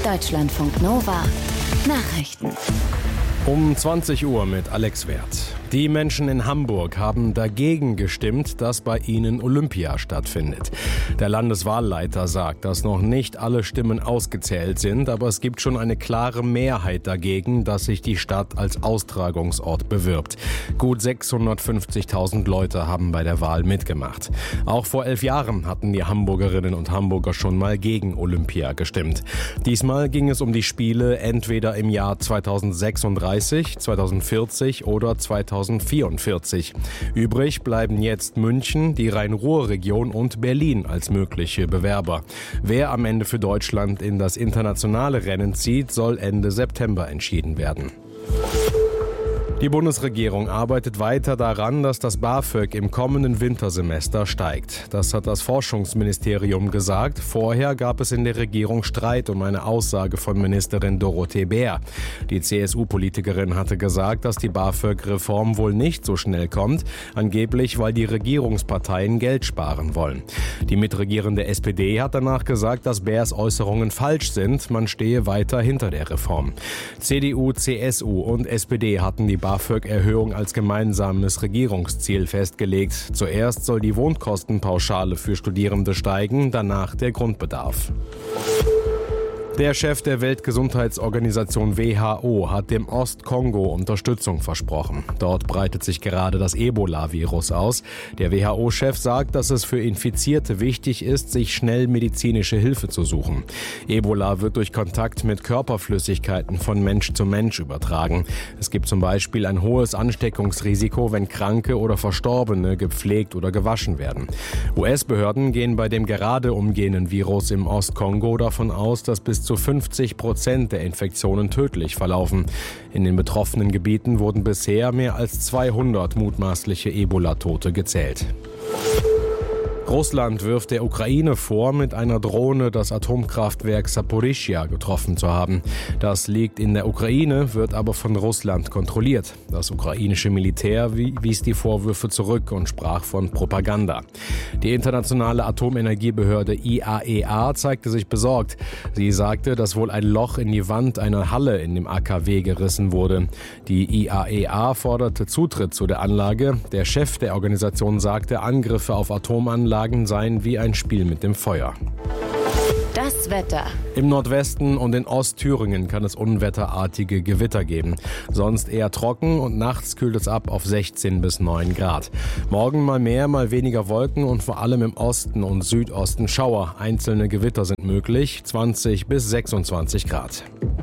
Deutschlandfunk Nova Nachrichten. Um 20 Uhr mit Alex Werth. Die Menschen in Hamburg haben dagegen gestimmt, dass bei ihnen Olympia stattfindet. Der Landeswahlleiter sagt, dass noch nicht alle Stimmen ausgezählt sind, aber es gibt schon eine klare Mehrheit dagegen, dass sich die Stadt als Austragungsort bewirbt. Gut 650.000 Leute haben bei der Wahl mitgemacht. Auch vor 11 Jahren hatten die Hamburgerinnen und Hamburger schon mal gegen Olympia gestimmt. Diesmal ging es um die Spiele entweder im Jahr 2036, 2040 oder 2044. Übrig bleiben jetzt München, die Rhein-Ruhr-Region und Berlin als mögliche Bewerber. Wer am Ende für Deutschland in das internationale Rennen zieht, soll Ende September entschieden werden. Die Bundesregierung arbeitet weiter daran, dass das BAföG im kommenden Wintersemester steigt. Das hat das Forschungsministerium gesagt. Vorher gab es in der Regierung Streit um eine Aussage von Ministerin Dorothee Bär. Die CSU-Politikerin hatte gesagt, dass die BAföG-Reform wohl nicht so schnell kommt, angeblich weil die Regierungsparteien Geld sparen wollen. Die mitregierende SPD hat danach gesagt, dass Bärs Äußerungen falsch sind. Man stehe weiter hinter der Reform. CDU, CSU und SPD hatten die BAföG-Erhöhung als gemeinsames Regierungsziel festgelegt. Zuerst soll die Wohnkostenpauschale für Studierende steigen, danach der Grundbedarf. Der Chef der Weltgesundheitsorganisation WHO hat dem Ostkongo Unterstützung versprochen. Dort breitet sich gerade das Ebola-Virus aus. Der WHO-Chef sagt, dass es für Infizierte wichtig ist, sich schnell medizinische Hilfe zu suchen. Ebola wird durch Kontakt mit Körperflüssigkeiten von Mensch zu Mensch übertragen. Es gibt zum Beispiel ein hohes Ansteckungsrisiko, wenn Kranke oder Verstorbene gepflegt oder gewaschen werden. US-Behörden gehen bei dem gerade umgehenden Virus im Ostkongo davon aus, dass bis zu 50% der Infektionen tödlich verlaufen. In den betroffenen Gebieten wurden bisher mehr als 200 mutmaßliche Ebola-Tote gezählt. Russland wirft der Ukraine vor, mit einer Drohne das Atomkraftwerk Saporischschja getroffen zu haben. Das liegt in der Ukraine, wird aber von Russland kontrolliert. Das ukrainische Militär wies die Vorwürfe zurück und sprach von Propaganda. Die internationale Atomenergiebehörde IAEA zeigte sich besorgt. Sie sagte, dass wohl ein Loch in die Wand einer Halle in dem AKW gerissen wurde. Die IAEA forderte Zutritt zu der Anlage. Der Chef der Organisation sagte, Angriffe auf Atomanlagen seien wie ein Spiel mit dem Feuer. Das Wetter. Im Nordwesten und in Ostthüringen kann es unwetterartige Gewitter geben. Sonst eher trocken und nachts kühlt es ab auf 16 bis 9 Grad. Morgen mal mehr, mal weniger Wolken und vor allem im Osten und Südosten Schauer. Einzelne Gewitter sind möglich, 20 bis 26 Grad.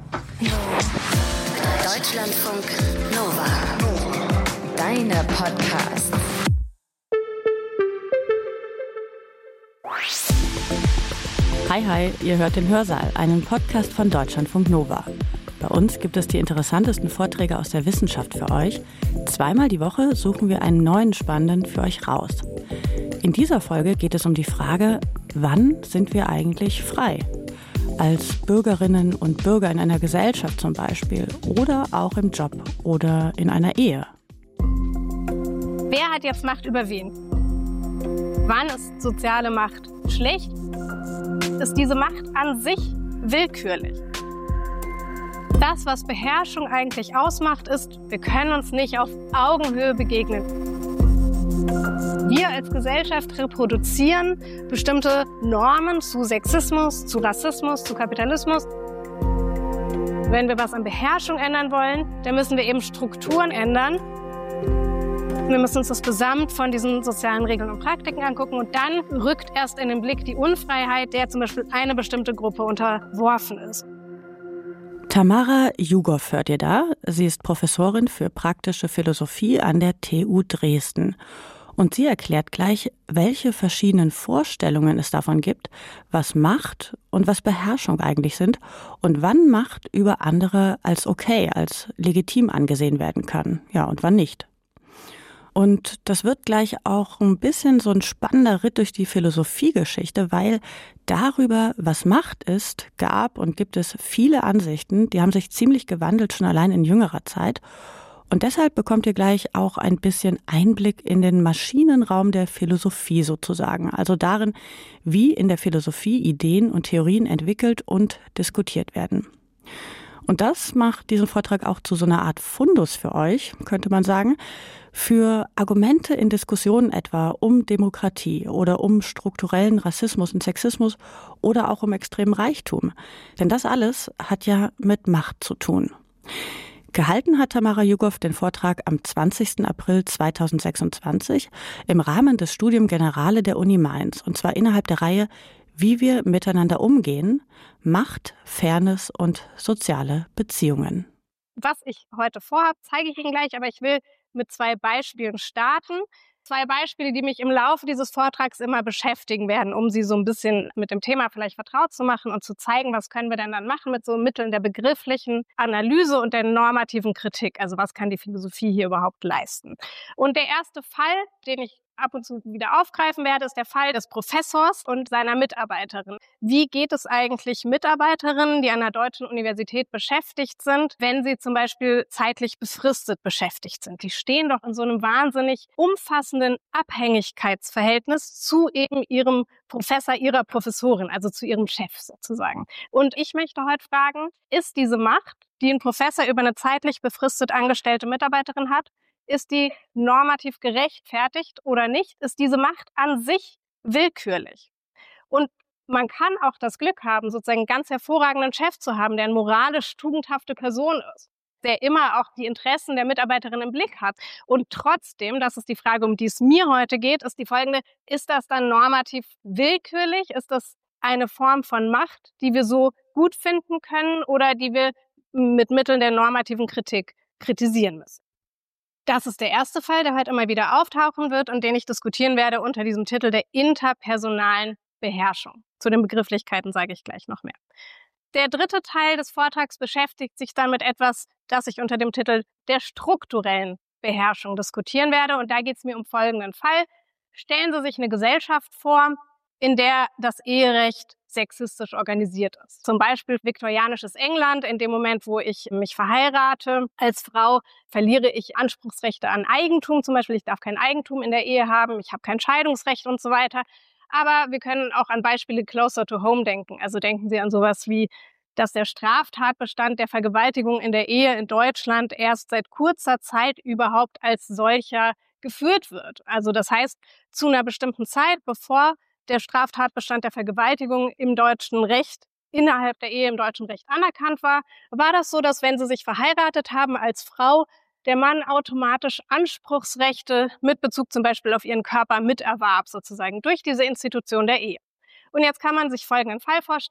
Deutschlandfunk Nova. Deine Podcasts. Hi, ihr hört den Hörsaal, einen Podcast von Deutschlandfunk Nova. Bei uns gibt es die interessantesten Vorträge aus der Wissenschaft für euch. Zweimal die Woche suchen wir einen neuen Spannenden für euch raus. In dieser Folge geht es um die Frage, wann sind wir eigentlich frei? Als Bürgerinnen und Bürger in einer Gesellschaft zum Beispiel oder auch im Job oder in einer Ehe. Wer hat jetzt Macht über wen? Wann ist soziale Macht schlecht? Ist diese Macht an sich willkürlich? Das, was Beherrschung eigentlich ausmacht, ist, wir können uns nicht auf Augenhöhe begegnen. Wir als Gesellschaft reproduzieren bestimmte Normen zu Sexismus, zu Rassismus, zu Kapitalismus. Wenn wir was an Beherrschung ändern wollen, dann müssen wir eben Strukturen ändern. Wir müssen uns das Gesamt von diesen sozialen Regeln und Praktiken angucken und dann rückt erst in den Blick die Unfreiheit, der zum Beispiel eine bestimmte Gruppe unterworfen ist. Tamara Jugow hört ihr da. Sie ist Professorin für praktische Philosophie an der TU Dresden. Und sie erklärt gleich, welche verschiedenen Vorstellungen es davon gibt, was Macht und was Beherrschung eigentlich sind und wann Macht über andere als okay, als legitim angesehen werden kann. Ja, und wann nicht. Und das wird gleich auch ein bisschen so ein spannender Ritt durch die Philosophiegeschichte, weil darüber, was Macht ist, gab und gibt es viele Ansichten, die haben sich ziemlich gewandelt, schon allein in jüngerer Zeit. Und deshalb bekommt ihr gleich auch ein bisschen Einblick in den Maschinenraum der Philosophie sozusagen. Also darin, wie in der Philosophie Ideen und Theorien entwickelt und diskutiert werden. Und das macht diesen Vortrag auch zu so einer Art Fundus für euch, könnte man sagen, für Argumente in Diskussionen etwa um Demokratie oder um strukturellen Rassismus und Sexismus oder auch um extremen Reichtum. Denn das alles hat ja mit Macht zu tun. Gehalten hat Tamara Jugow den Vortrag am 20. April 2026 im Rahmen des Studium Generale der Uni Mainz, und zwar innerhalb der Reihe Wie wir miteinander umgehen, Macht, Fairness und soziale Beziehungen. Was ich heute vorhabe, zeige ich Ihnen gleich, aber ich will mit 2 Beispielen starten. 2 Beispiele, die mich im Laufe dieses Vortrags immer beschäftigen werden, um Sie so ein bisschen mit dem Thema vielleicht vertraut zu machen und zu zeigen, was können wir denn dann machen mit so Mitteln der begrifflichen Analyse und der normativen Kritik. Also was kann die Philosophie hier überhaupt leisten? Und der erste Fall, den ich ab und zu wieder aufgreifen werde, ist der Fall des Professors und seiner Mitarbeiterin. Wie geht es eigentlich Mitarbeiterinnen, die an einer deutschen Universität beschäftigt sind, wenn sie zum Beispiel zeitlich befristet beschäftigt sind? Die stehen doch in so einem wahnsinnig umfassenden Abhängigkeitsverhältnis zu eben ihrem Professor, ihrer Professorin, also zu ihrem Chef sozusagen. Und ich möchte heute fragen, ist diese Macht, die ein Professor über eine zeitlich befristet angestellte Mitarbeiterin hat, ist die normativ gerechtfertigt oder nicht? Ist diese Macht an sich willkürlich? Und man kann auch das Glück haben, sozusagen einen ganz hervorragenden Chef zu haben, der eine moralisch tugendhafte Person ist, der immer auch die Interessen der Mitarbeiterin im Blick hat. Und trotzdem, das ist die Frage, um die es mir heute geht, ist die folgende: Ist das dann normativ willkürlich? Ist das eine Form von Macht, die wir so gut finden können oder die wir mit Mitteln der normativen Kritik kritisieren müssen? Das ist der erste Fall, der heute immer wieder auftauchen wird und den ich diskutieren werde unter diesem Titel der interpersonalen Beherrschung. Zu den Begrifflichkeiten sage ich gleich noch mehr. Der dritte Teil des Vortrags beschäftigt sich dann mit etwas, das ich unter dem Titel der strukturellen Beherrschung diskutieren werde. Und da geht es mir um folgenden Fall. Stellen Sie sich eine Gesellschaft vor, in der das Eherecht sexistisch organisiert ist. Zum Beispiel viktorianisches England. In dem Moment, wo ich mich verheirate als Frau, verliere ich Anspruchsrechte an Eigentum. Zum Beispiel, ich darf kein Eigentum in der Ehe haben, ich habe kein Scheidungsrecht und so weiter. Aber wir können auch an Beispiele closer to home denken. Also denken Sie an sowas wie, dass der Straftatbestand der Vergewaltigung in der Ehe in Deutschland erst seit kurzer Zeit überhaupt als solcher geführt wird. Also das heißt, zu einer bestimmten Zeit, bevor der Straftatbestand der Vergewaltigung im deutschen Recht, innerhalb der Ehe im deutschen Recht anerkannt war, war das so, dass wenn Sie sich verheiratet haben als Frau, der Mann automatisch Anspruchsrechte mit Bezug zum Beispiel auf ihren Körper miterwarb, sozusagen durch diese Institution der Ehe. Und jetzt kann man sich folgenden Fall vorstellen.